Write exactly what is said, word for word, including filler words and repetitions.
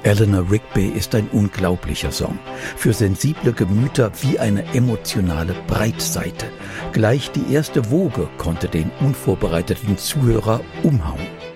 Eleanor Rigby ist ein unglaublicher Song. Für sensible Gemüter wie eine emotionale Breitseite. Gleich die erste Woge konnte den unvorbereiteten Zuhörer umhauen.